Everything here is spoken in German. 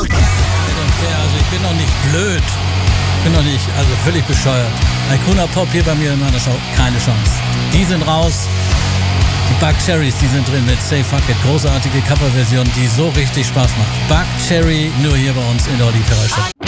Also ich bin doch nicht blöd. Ich bin doch nicht, also völlig bescheuert. Icona Pop hier bei mir in meiner Show, keine Chance. Die sind raus. Die Bug Cherries, die sind drin mit Say Fuck It. Großartige Coverversion, die so richtig Spaß macht. Bug Cherry nur hier bei uns in der Olli Ferrari Show.